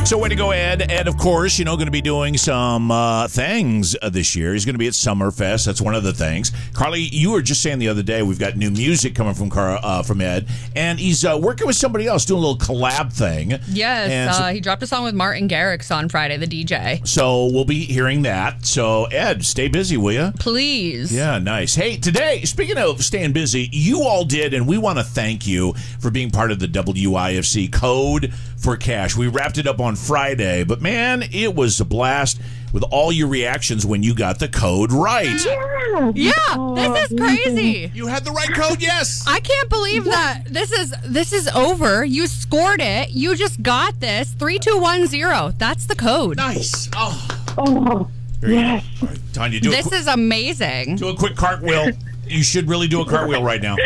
So way to go, Ed. Ed, of course, going to be doing some things this year. He's going to be at Summerfest. That's one of the things. Carly, you were just saying the other day we've got new music coming from Ed, and he's working with somebody else doing a little collab thing. Yes, he dropped a song with Martin Garrix on Friday, the DJ. So we'll be hearing that. So, Ed, stay busy, will you? Please. Yeah, nice. Hey, today, speaking of staying busy, you all did, and we want to thank you for being part of the WIFC Code for Cash. We wrapped it up on Friday, but man, it was a blast with all your reactions when you got the code right. Yeah, this is crazy. You had the right code, yes. I can't believe that this is over. You scored it. You just got this. 3210. That's the code. Nice. Oh, yes. All right, Tanya, This is amazing. Do a quick cartwheel. You should really do a cartwheel right now.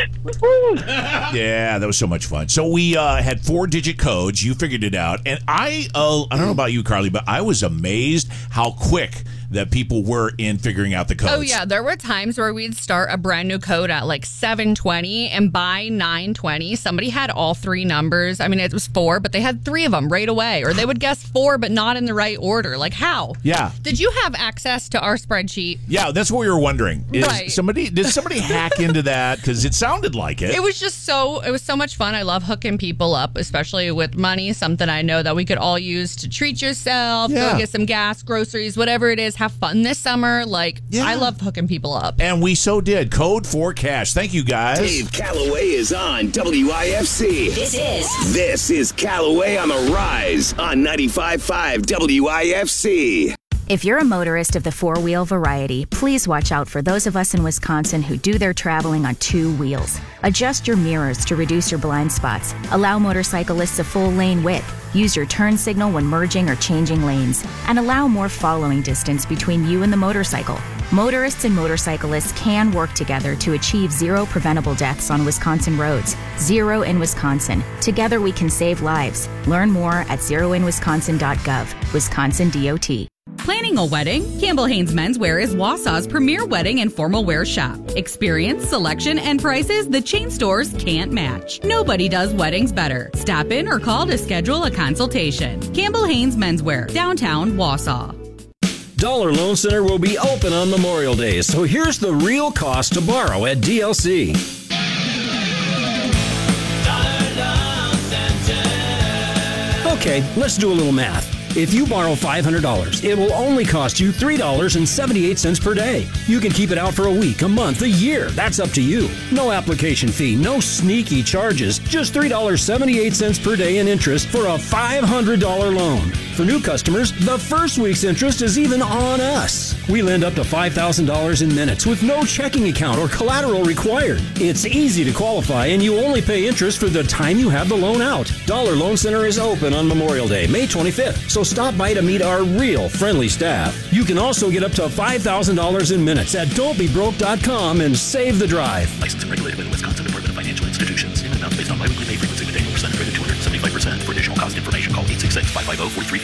Yeah, that was so much fun. So we had 4-digit codes. You figured it out. And I don't know about you, Carly, but I was amazed how quick that people were in figuring out the codes. Oh, yeah. There were times where we'd start a brand new code at like 7:20, and by 9:20, somebody had all three numbers. I mean, it was 4, but they had 3 of them right away. Or they would guess 4, but not in the right order. Like, how? Yeah. Did you have access to our spreadsheet? Yeah, that's what we were wondering. Right. Did somebody hack into that? Because it sounded like it. It was so much fun. I love hooking people up, especially with money, something I know that we could all use to treat yourself, go get some gas, groceries, whatever it is. Have fun this summer. I love hooking people up. And we so did. Code for Cash. Thank you, guys. Dave Calloway is on WIFC. This is Calloway on the Rise on 95.5 WIFC. If you're a motorist of the four-wheel variety, please watch out for those of us in Wisconsin who do their traveling on 2 wheels. Adjust your mirrors to reduce your blind spots. Allow motorcyclists a full lane width. Use your turn signal when merging or changing lanes. And allow more following distance between you and the motorcycle. Motorists and motorcyclists can work together to achieve 0 preventable deaths on Wisconsin roads. 0 in Wisconsin. Together we can save lives. Learn more at zeroinwisconsin.gov. Wisconsin DOT. Planning a wedding? Campbell Haynes Menswear is Wausau's premier wedding and formal wear shop. Experience, selection, and prices the chain stores can't match. Nobody does weddings better. Stop in or call to schedule a consultation. Campbell Haynes Menswear, downtown Wausau. Dollar Loan Center will be open on Memorial Day, so here's the real cost to borrow at DLC. Okay, let's do a little math. If you borrow $500, it will only cost you $3.78 per day. You can keep it out for a week, a month, a year. That's up to you. No application fee, no sneaky charges. Just $3.78 per day in interest for a $500 loan. For new customers, the first week's interest is even on us. We lend up to $5,000 in minutes with no checking account or collateral required. It's easy to qualify, and you only pay interest for the time you have the loan out. Dollar Loan Center is open on Memorial Day, May 25th, so stop by to meet our real friendly staff. You can also get up to $5,000 in minutes at don'tbebroke.com and save the drive. Licensed and regulated by the Wisconsin Department of Financial Institutions. Payment amounts based on biweekly pay frequency with annual percentage rate of 275%. For additional cost information, call 866-550-4350.